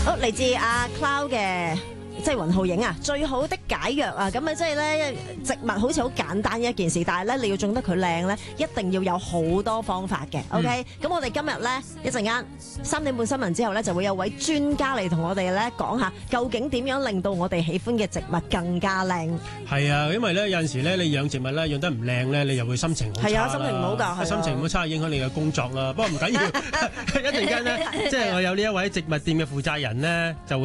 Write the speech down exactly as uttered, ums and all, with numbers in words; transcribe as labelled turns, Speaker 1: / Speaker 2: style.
Speaker 1: 好，嚟自阿 Cloud 嘅。即係雲浩影啊，最好的解藥啊！咁啊，即係咧植物好似好簡單一件事，但係咧你要種得佢靚咧，一定要有好多方法嘅。OK，咁、嗯、我哋今日咧一陣間三點半新聞之後咧，就會有位專家嚟同我哋咧講下，究竟點樣令到我哋喜歡嘅植物更加靚。係
Speaker 2: 啊，因為咧有陣時咧你養植物咧養得唔靚咧，你又會心情好差。係啊，心情唔好㗎，心情好差影響你嘅工作啦。不過唔緊要，一陣間咧即係我有呢一位植物店嘅負責人咧就會。